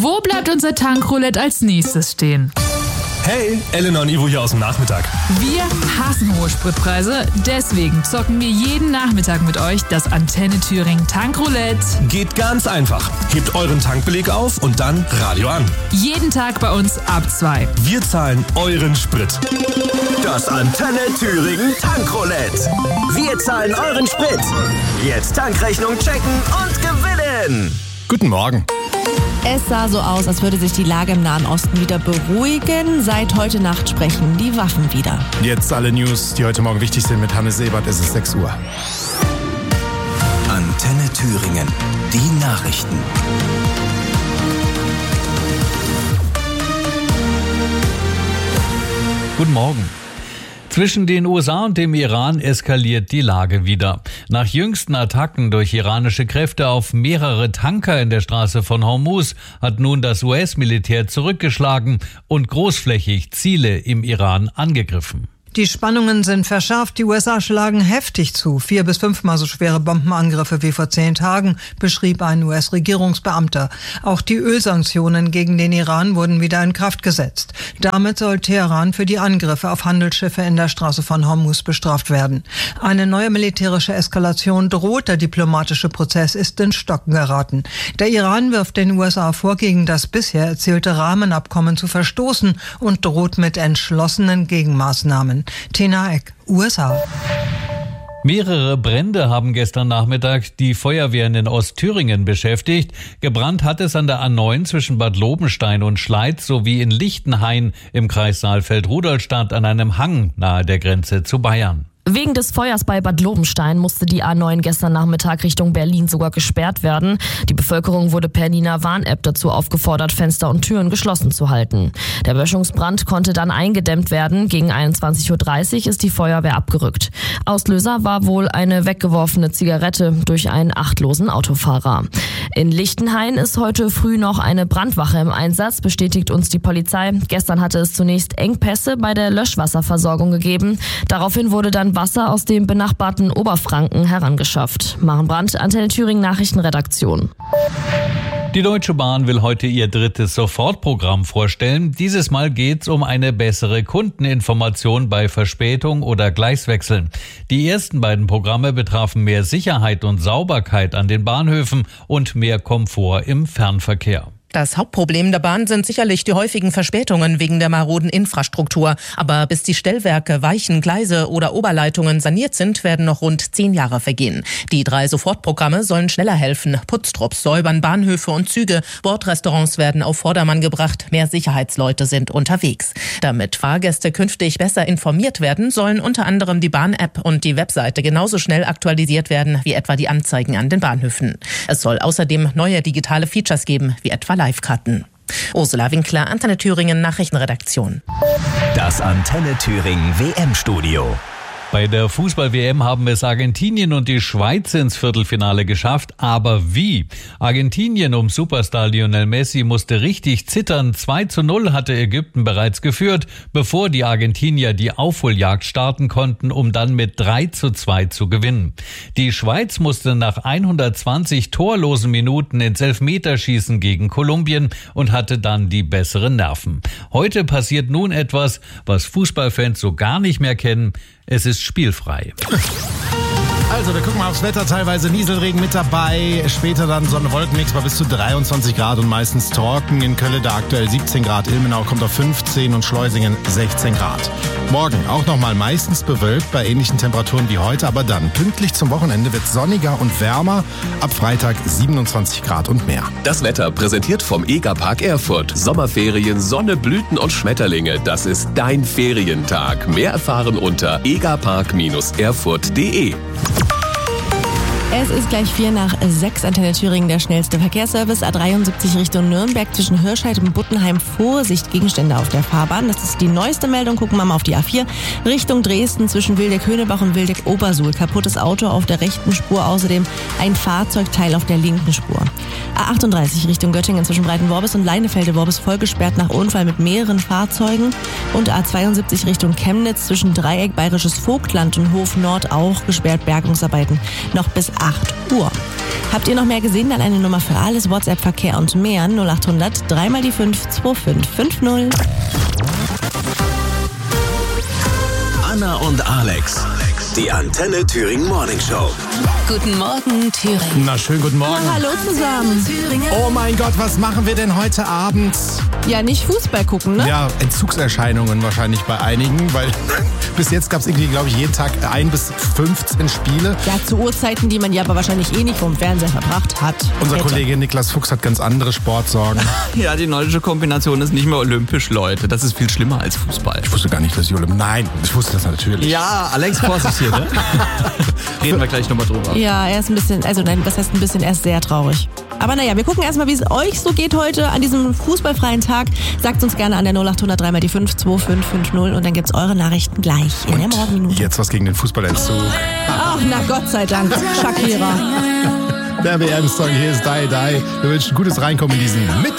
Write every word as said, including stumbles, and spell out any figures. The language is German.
Wo bleibt unser Tankroulette als nächstes stehen? Hey, Elena und Ivo hier aus dem Nachmittag. Wir hassen hohe Spritpreise, deswegen zocken wir jeden Nachmittag mit euch das Antenne Thüringen Tankroulette. Geht ganz einfach. Hebt euren Tankbeleg auf und dann Radio an. Jeden Tag bei uns ab zwei. Wir zahlen euren Sprit. Das Antenne Thüringen Tankroulette. Wir zahlen euren Sprit. Jetzt Tankrechnung checken und gewinnen. Guten Morgen. Es sah so aus, als würde sich die Lage im Nahen Osten wieder beruhigen. Seit heute Nacht sprechen die Waffen wieder. Jetzt alle News, die heute Morgen wichtig sind mit Hannes Ebert. Es ist sechs Uhr. Antenne Thüringen. Die Nachrichten. Guten Morgen. Zwischen den U S A und dem Iran eskaliert die Lage wieder. Nach jüngsten Attacken durch iranische Kräfte auf mehrere Tanker in der Straße von Hormuz hat nun das U S-Militär zurückgeschlagen und großflächig Ziele im Iran angegriffen. Die Spannungen sind verschärft. Die U S A schlagen heftig zu. Vier bis fünfmal so schwere Bombenangriffe wie vor zehn Tagen, beschrieb ein U S-Regierungsbeamter. Auch die Ölsanktionen gegen den Iran wurden wieder in Kraft gesetzt. Damit soll Teheran für die Angriffe auf Handelsschiffe in der Straße von Hormuz bestraft werden. Eine neue militärische Eskalation droht. Der diplomatische Prozess ist in Stocken geraten. Der Iran wirft den U S A vor, gegen das bisher erzielte Rahmenabkommen zu verstoßen und droht mit entschlossenen Gegenmaßnahmen. Tina Eck, U S A. Mehrere Brände haben gestern Nachmittag die Feuerwehren in Ostthüringen beschäftigt. Gebrannt hat es an der A neun zwischen Bad Lobenstein und Schleiz sowie in Lichtenhain im Kreis Saalfeld-Rudolstadt an einem Hang nahe der Grenze zu Bayern. Wegen des Feuers bei Bad Lobenstein musste die A neun gestern Nachmittag Richtung Berlin sogar gesperrt werden. Die Bevölkerung wurde per Nina Warn-App dazu aufgefordert, Fenster und Türen geschlossen zu halten. Der Böschungsbrand konnte dann eingedämmt werden. Gegen einundzwanzig Uhr dreißig ist die Feuerwehr abgerückt. Auslöser war wohl eine weggeworfene Zigarette durch einen achtlosen Autofahrer. In Lichtenhain ist heute früh noch eine Brandwache im Einsatz, bestätigt uns die Polizei. Gestern hatte es zunächst Engpässe bei der Löschwasserversorgung gegeben. Daraufhin wurde dann Wasser aus dem benachbarten Oberfranken herangeschafft. Maren Brandt, Antenne Thüringen Nachrichtenredaktion. Die Deutsche Bahn will heute ihr drittes Sofortprogramm vorstellen. Dieses Mal geht's um eine bessere Kundeninformation bei Verspätung oder Gleiswechseln. Die ersten beiden Programme betrafen mehr Sicherheit und Sauberkeit an den Bahnhöfen und mehr Komfort im Fernverkehr. Das Hauptproblem der Bahn sind sicherlich die häufigen Verspätungen wegen der maroden Infrastruktur. Aber bis die Stellwerke, Weichen, Gleise oder Oberleitungen saniert sind, werden noch rund zehn Jahre vergehen. Die drei Sofortprogramme sollen schneller helfen. Putztrupps säubern Bahnhöfe und Züge. Bordrestaurants werden auf Vordermann gebracht. Mehr Sicherheitsleute sind unterwegs. Damit Fahrgäste künftig besser informiert werden, sollen unter anderem die Bahn-App und die Webseite genauso schnell aktualisiert werden wie etwa die Anzeigen an den Bahnhöfen. Es soll außerdem neue digitale Features geben, wie etwa Live-Karten. Ursula Winkler, Antenne Thüringen Nachrichtenredaktion. Das Antenne Thüringen W M-Studio. Bei der Fußball-W M haben es Argentinien und die Schweiz ins Viertelfinale geschafft. Aber wie? Argentinien um Superstar Lionel Messi musste richtig zittern. zwei zu null hatte Ägypten bereits geführt, bevor die Argentinier die Aufholjagd starten konnten, um dann mit drei zu zwei zu gewinnen. Die Schweiz musste nach hundertzwanzig torlosen Minuten ins Elfmeterschießen gegen Kolumbien und hatte dann die besseren Nerven. Heute passiert nun etwas, was Fußballfans so gar nicht mehr kennen. Es ist spielfrei. Also, wir gucken mal aufs Wetter. Teilweise Nieselregen mit dabei. Später dann Sonne-Wolkenmix bei bis zu dreiundzwanzig Grad und meistens trocken. In Köln da aktuell siebzehn Grad. Ilmenau kommt auf fünfzehn und Schleusingen sechzehn Grad. Morgen auch nochmal meistens bewölkt bei ähnlichen Temperaturen wie heute. Aber dann pünktlich zum Wochenende wird sonniger und wärmer. Ab Freitag siebenundzwanzig Grad und mehr. Das Wetter präsentiert vom Egerpark Erfurt. Sommerferien, Sonne, Blüten und Schmetterlinge. Das ist dein Ferientag. Mehr erfahren unter egerpark erfurt punkt de. Es ist gleich vier nach sechs. Antenne Thüringen, der schnellste Verkehrsservice. A dreiundsiebzig Richtung Nürnberg zwischen Hirscheid und Buttenheim. Vorsicht, Gegenstände auf der Fahrbahn. Das ist die neueste Meldung. Gucken wir mal auf die A vier. Richtung Dresden zwischen Wildeck-Höhnebach und Wildeck-Obersuhl. Kaputtes Auto auf der rechten Spur. Außerdem ein Fahrzeugteil auf der linken Spur. A achtunddreißig Richtung Göttingen zwischen Breitenworbis und Leinefelde-Worbis voll gesperrt nach Unfall mit mehreren Fahrzeugen. Und A zweiundsiebzig Richtung Chemnitz zwischen Dreieck Bayerisches Vogtland und Hof Nord auch gesperrt. Bergungsarbeiten noch bis acht Uhr. Habt ihr noch mehr gesehen? Dann eine Nummer für alles, WhatsApp-Verkehr und mehr. null acht hundert, drei mal die fünf, zwei fünf fünf null. Anna und Alex, die Antenne Thüringen Morning Show. Guten Morgen, Thüringen. Na, schönen guten Morgen. Na, hallo zusammen. Oh mein Gott, was machen wir denn heute Abend? Ja, nicht Fußball gucken, ne? Ja, Entzugserscheinungen wahrscheinlich bei einigen, weil bis jetzt gab es irgendwie, glaube ich, jeden Tag ein bis fünfzehn Spiele. Ja, zu Uhrzeiten, die man ja aber wahrscheinlich eh nicht vom Fernseher verbracht hat. Unser Hätte. Kollege Niklas Fuchs hat ganz andere Sportsorgen. Ja, die nordische Kombination ist nicht mehr olympisch, Leute. Das ist viel schlimmer als Fußball. Ich wusste gar nicht, dass ich Olymp... Nein, ich wusste das natürlich. Ja, Alex, Vorsicht hier, ne? Reden wir gleich nochmal drüber. Ja, er ist ein bisschen, also nein, was heißt ein bisschen, er ist sehr traurig. Aber naja, wir gucken erstmal, wie es euch so geht heute an diesem fußballfreien Tag. Sagt uns gerne an der null acht hundert, drei mal die fünf, zwei fünf fünf null und dann gibt's eure Nachrichten gleich in der Morgenminute. Jetzt was gegen den Fußballentzug. Ach, na Gott sei Dank, Shakira. Der W M-Song hier ist Die Die. Wir wünschen gutes Reinkommen in diesen Mittwoch.